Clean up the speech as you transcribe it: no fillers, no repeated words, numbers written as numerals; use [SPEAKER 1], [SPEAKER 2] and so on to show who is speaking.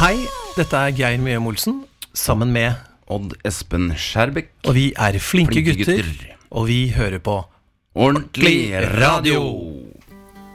[SPEAKER 1] Hei, dette Geir Mjøm Olsen, sammen med
[SPEAKER 2] Odd Espen Skjærbekk.
[SPEAKER 1] Og vi flinke gutter, og vi hører på
[SPEAKER 2] Ordentlig radio.